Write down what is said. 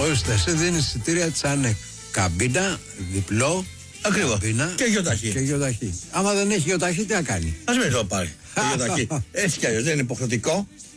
Ορίστε, εσύ δίνει εισιτήρια της ΑΝΕΚ. Καμπίνα, διπλό. Ακριβώς. Και γεωταχή. Και γεωταχή. Άμα δεν έχει γεωταχή, τι να κάνει. Ας μην το πάρει. Το γεωταχή. Έτσι κι αλλιώς δεν είναι υποχρεωτικό.